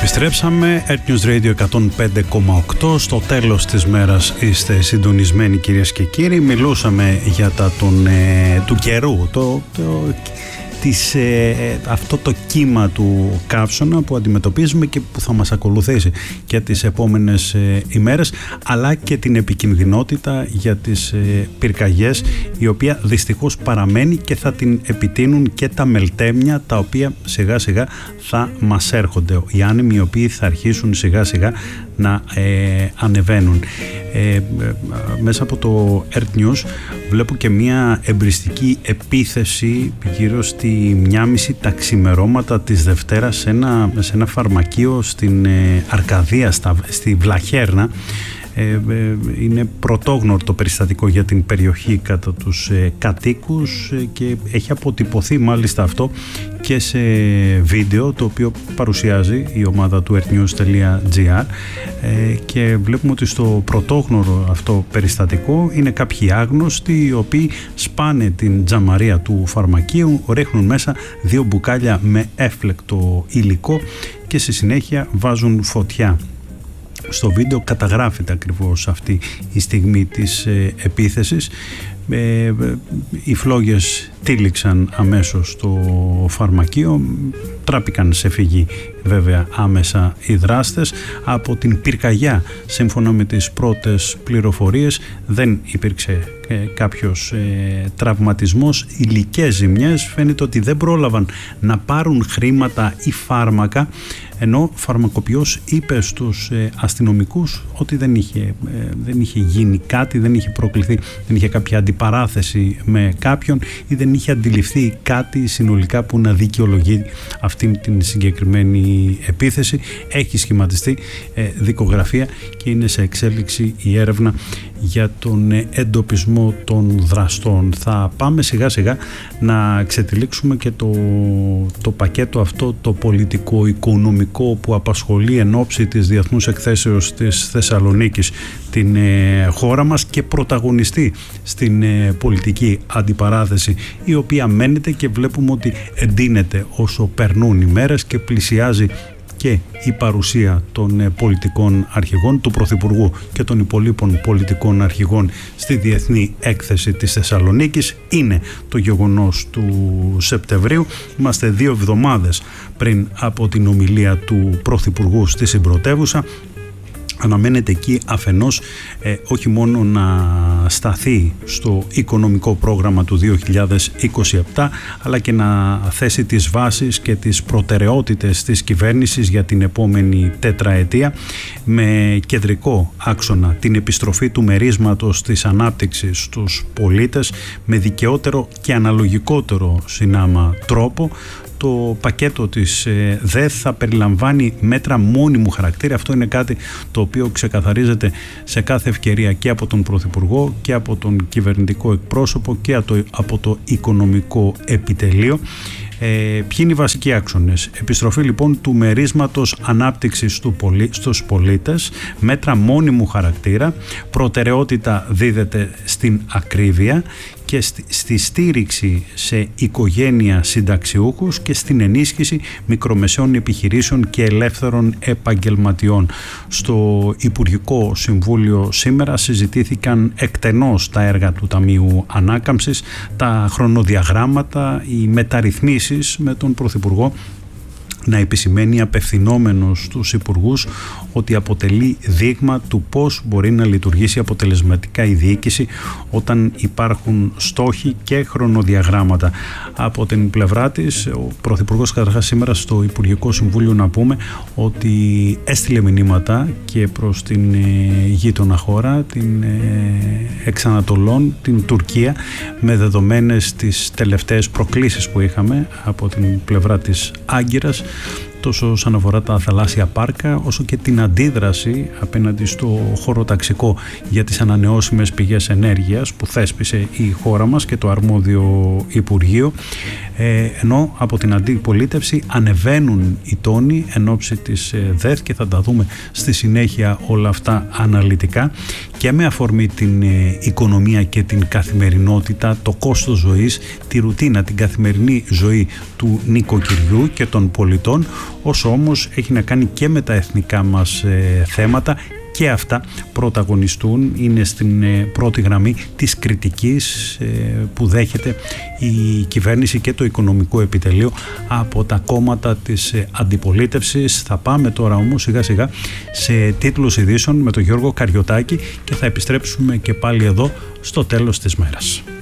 Επιστρέψαμε, Earth News Radio 105,8. Στο τέλος της μέρας είστε συντονισμένοι, κυρίες και κύριοι. Μιλούσαμε για του καιρού, αυτό το κύμα του καύσωνα που αντιμετωπίζουμε και που θα μας ακολουθήσει και τις επόμενες ημέρες, αλλά και την επικινδυνότητα για τις πυρκαγιές, η οποία δυστυχώς παραμένει και θα την επιτείνουν και τα μελτέμια, τα οποία σιγά σιγά θα μας έρχονται, οι άνεμοι οι οποίοι θα αρχίσουν σιγά σιγά να ανεβαίνουν. Μέσα από το Earth News βλέπω και μια εμπριστική επίθεση γύρω στη 1:30 τα ξημερώματα της Δευτέρας σε ένα φαρμακείο στην Αρκαδία, στη Βλαχέρνα. Είναι πρωτόγνωρο το περιστατικό για την περιοχή κατά τους κατοίκους και έχει αποτυπωθεί μάλιστα αυτό και σε βίντεο, το οποίο παρουσιάζει η ομάδα του earthnews.gr, και βλέπουμε ότι στο πρωτόγνωρο αυτό περιστατικό είναι κάποιοι άγνωστοι οι οποίοι σπάνε την τζαμαρία του φαρμακείου, ρίχνουν μέσα 2 μπουκάλια με έφλεκτο υλικό και στη συνέχεια βάζουν φωτιά. Στο βίντεο καταγράφεται ακριβώς αυτή η στιγμή της επίθεσης. Οι φλόγες τύλιξαν αμέσως στο φαρμακείο, τράπηκαν σε φυγή βέβαια άμεσα οι δράστες. Από την πυρκαγιά, σύμφωνα με τις πρώτες πληροφορίες, δεν υπήρξε κάποιος τραυματισμός. Υλικές ζημιές, φαίνεται ότι δεν πρόλαβαν να πάρουν χρήματα ή φάρμακα, ενώ φαρμακοποιός είπε στους αστυνομικούς ότι δεν είχε γίνει κάτι, δεν είχε προκληθεί, δεν είχε κάποια αντιπαράθεση με κάποιον ή δεν είχε αντιληφθεί κάτι συνολικά που να δικαιολογεί αυτήν την συγκεκριμένη επίθεση. Έχει σχηματιστεί δικογραφία και είναι σε εξέλιξη η έρευνα για τον εντοπισμό των δραστών. Θα πάμε σιγά σιγά να ξετυλίξουμε και το πακέτο αυτό το πολιτικό-οικονομικό που απασχολεί εν ώψη της Διεθνούς Εκθέσεως της Θεσσαλονίκης την χώρα μας και πρωταγωνιστεί στην πολιτική αντιπαράθεση, η οποία μένεται και βλέπουμε ότι εντείνεται όσο περνούν οι μέρες και πλησιάζει και η παρουσία των πολιτικών αρχηγών, του Πρωθυπουργού και των υπολείπων πολιτικών αρχηγών στη Διεθνή Έκθεση της Θεσσαλονίκης. Είναι το γεγονός του Σεπτεμβρίου. Είμαστε 2 εβδομάδες πριν από την ομιλία του Πρωθυπουργού στη Συμπρωτεύουσα. Αναμένεται εκεί αφενός όχι μόνο να σταθεί στο οικονομικό πρόγραμμα του 2027, αλλά και να θέσει τις βάσεις και τις προτεραιότητες της κυβέρνησης για την επόμενη τετραετία, με κεντρικό άξονα την επιστροφή του μερίσματος της ανάπτυξης στους πολίτες με δικαιότερο και αναλογικότερο συνάμα τρόπο. Το πακέτο της ΔΕΘ θα περιλαμβάνει μέτρα μόνιμου χαρακτήρα. Αυτό είναι κάτι το οποίο ξεκαθαρίζεται σε κάθε ευκαιρία και από τον Πρωθυπουργό και από τον κυβερνητικό εκπρόσωπο και από το οικονομικό επιτελείο. Ποιοι είναι οι βασικοί άξονες? Επιστροφή λοιπόν του μερίσματος ανάπτυξης στους πολίτες, μέτρα μόνιμου χαρακτήρα, προτεραιότητα δίδεται στην ακρίβεια και στη στήριξη σε οικογένεια συνταξιούχους και στην ενίσχυση μικρομεσαίων επιχειρήσεων και ελεύθερων επαγγελματιών. Στο Υπουργικό Συμβούλιο σήμερα συζητήθηκαν εκτενώς τα έργα του Ταμείου Ανάκαμψης, τα χρονοδιαγράμματα, οι μεταρρυθμίσεις, με τον Πρωθυπουργό να επισημαίνει απευθυνόμενος στους υπουργούς ότι αποτελεί δείγμα του πώς μπορεί να λειτουργήσει αποτελεσματικά η διοίκηση όταν υπάρχουν στόχοι και χρονοδιαγράμματα. Από την πλευρά της, ο Πρωθυπουργός καταρχάς σήμερα στο Υπουργικό Συμβούλιο να πούμε ότι έστειλε μηνύματα και προς την γείτονα χώρα, την Εξανατολών, την Τουρκία, με δεδομένες τις τελευταίες προκλήσεις που είχαμε από την πλευρά της Άγκυρας, τόσο όσον αφορά τα θαλάσσια πάρκα, όσο και την αντίδραση απέναντι στο χωροταξικό για τις ανανεώσιμες πηγές ενέργειας που θέσπισε η χώρα μας και το αρμόδιο Υπουργείο, ενώ από την αντιπολίτευση ανεβαίνουν οι τόνοι εν ώψη της ΔΕΘ και θα τα δούμε στη συνέχεια όλα αυτά αναλυτικά. και με αφορμή την οικονομία και την καθημερινότητα, το κόστος ζωής, τη ρουτίνα, την καθημερινή ζωή του νοικοκυριού και των πολιτών, όσο όμως έχει να κάνει και με τα εθνικά μας θέματα, και αυτά πρωταγωνιστούν, είναι στην πρώτη γραμμή της κριτικής που δέχεται η κυβέρνηση και το οικονομικό επιτελείο από τα κόμματα της αντιπολίτευσης. Θα πάμε τώρα όμως σιγά σιγά σε τίτλους ειδήσεων με τον Γιώργο Καριωτάκη και θα επιστρέψουμε και πάλι εδώ στο τέλος της μέρας.